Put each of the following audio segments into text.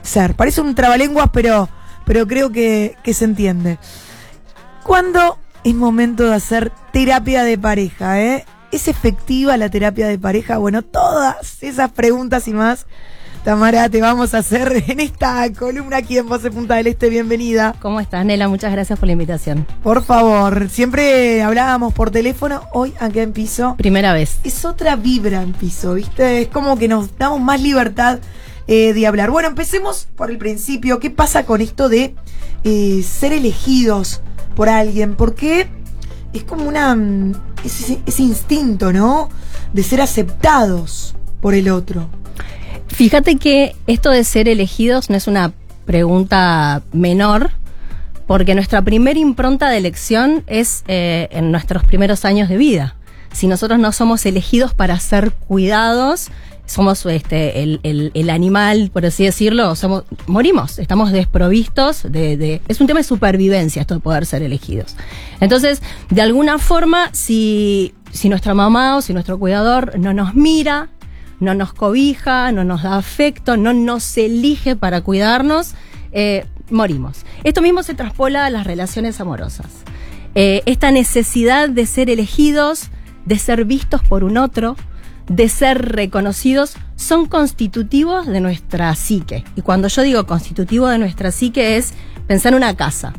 ser. Parece un trabalenguas, pero creo que se entiende. ¿Cuándo es momento de hacer terapia de pareja, ¿Es efectiva la terapia de pareja? Bueno, todas esas preguntas y más, Tamara, te vamos a hacer en esta columna aquí en Voz de Punta del Este. Bienvenida. ¿Cómo estás, Nela? Muchas gracias por la invitación. Por favor, siempre hablábamos por teléfono, hoy acá en piso. Primera vez. Es otra vibra en piso, ¿viste? Es como que nos damos más libertad de hablar. Bueno, empecemos por el principio. ¿Qué pasa con esto de ser elegidos por alguien? Porque es como ese instinto, ¿no? De ser aceptados por el otro. Fíjate que esto de ser elegidos no es una pregunta menor, porque nuestra primera impronta de elección es en nuestros primeros años de vida. Si nosotros no somos elegidos para ser cuidados, somos el animal, por así decirlo, morimos, estamos desprovistos es un tema de supervivencia esto de poder ser elegidos. Entonces, de alguna forma, si nuestra mamá o si nuestro cuidador no nos mira, no nos cobija, no nos da afecto, no nos elige para cuidarnos, morimos. Esto mismo se traspola a las relaciones amorosas. Esta necesidad de ser elegidos, de ser vistos por un otro, de ser reconocidos, son constitutivos de nuestra psique. Y cuando yo digo constitutivo de nuestra psique es pensar en una casa.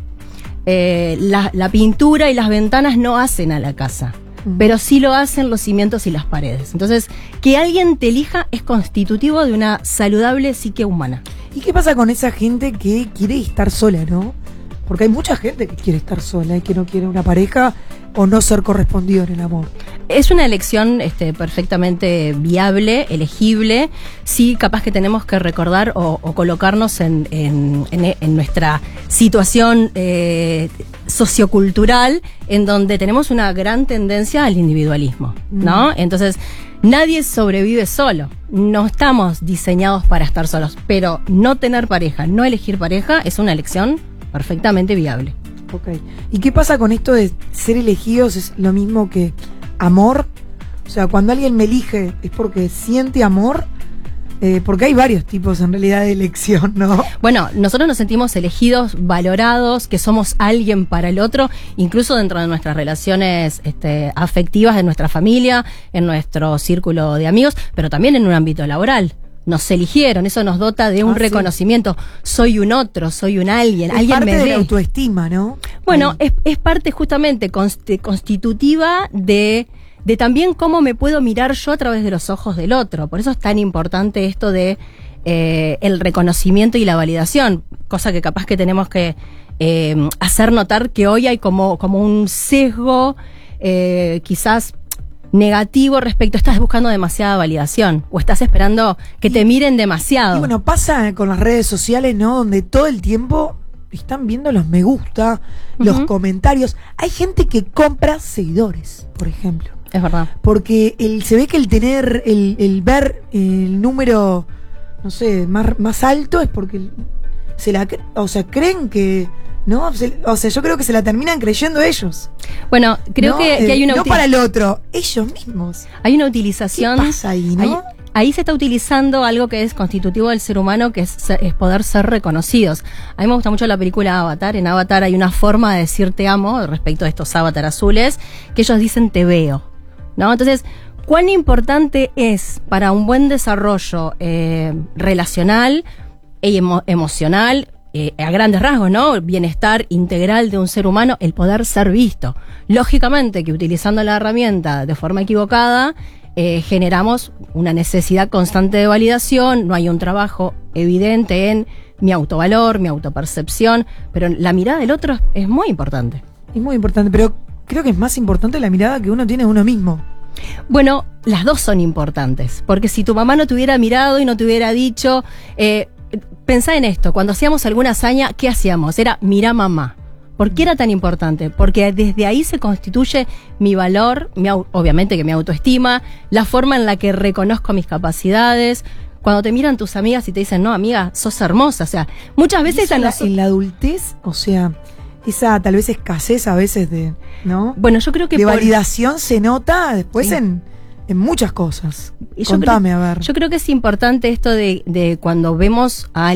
La pintura y las ventanas no hacen a la casa, pero sí lo hacen los cimientos y las paredes. Entonces, que alguien te elija es constitutivo de una saludable psique humana. ¿Y qué pasa con esa gente que quiere estar sola, no? Porque hay mucha gente que quiere estar sola y que no quiere una pareja o no ser correspondido en el amor. Es una elección perfectamente viable, elegible. Sí, capaz que tenemos que recordar o colocarnos en nuestra situación sociocultural, en donde tenemos una gran tendencia al individualismo, ¿no? Entonces, nadie sobrevive solo. No estamos diseñados para estar solos, pero no tener pareja, no elegir pareja, es una elección perfectamente viable. Ok. ¿Y qué pasa con esto de ser elegidos? ¿Es lo mismo que amor? O sea, cuando alguien me elige, ¿es porque siente amor? Porque hay varios tipos en realidad de elección, ¿no? Bueno, nosotros nos sentimos elegidos, valorados, que somos alguien para el otro, incluso dentro de nuestras relaciones afectivas, de nuestra familia, en nuestro círculo de amigos, pero también en un ámbito laboral. Nos eligieron, eso nos dota de un reconocimiento. Sí. Soy un otro, soy un alguien, alguien me ve. Es parte de la autoestima, ¿no? Bueno, es parte justamente constitutiva de también cómo me puedo mirar yo a través de los ojos del otro. Por eso es tan importante esto de el reconocimiento y la validación, cosa que capaz que tenemos que hacer notar que hoy hay como un sesgo quizás negativo respecto, estás buscando demasiada validación o estás esperando que te miren demasiado. Y bueno, pasa con las redes sociales, ¿no? Donde todo el tiempo están viendo los me gusta, los comentarios. Hay gente que compra seguidores, por ejemplo. Es verdad. Porque se ve que el tener, el ver el número, no sé, más alto es porque creen que... ¿no? O sea, yo creo que se la terminan creyendo ellos. Bueno, creo que hay una... No para el otro, ellos mismos. Hay una utilización... ¿Qué pasa ahí, no? Ahí se está utilizando algo que es constitutivo del ser humano, que es poder ser reconocidos. A mí me gusta mucho la película Avatar. En Avatar hay una forma de decir te amo respecto a estos avatar azules, que ellos dicen te veo, ¿no? Entonces, ¿cuán importante es para un buen desarrollo relacional y emocional, a grandes rasgos, ¿no? Bienestar integral de un ser humano, el poder ser visto? Lógicamente que utilizando la herramienta de forma equivocada, generamos una necesidad constante de validación, no hay un trabajo evidente en mi autovalor, mi autopercepción, pero la mirada del otro es muy importante. Es muy importante, pero creo que es más importante la mirada que uno tiene de uno mismo. Bueno, las dos son importantes, porque si tu mamá no te hubiera mirado y no te hubiera dicho... pensá en esto, cuando hacíamos alguna hazaña, ¿qué hacíamos? Era mirá mamá. ¿Por qué era tan importante? Porque desde ahí se constituye mi valor, obviamente que mi autoestima, la forma en la que reconozco mis capacidades. Cuando te miran tus amigas y te dicen, no, amiga, sos hermosa. O sea, muchas veces... En la adultez, o sea, esa tal vez escasez a veces de, ¿no? Bueno, yo creo que... De validación se nota después en muchas cosas. Contame, a ver. Yo creo que es importante esto de cuando vemos a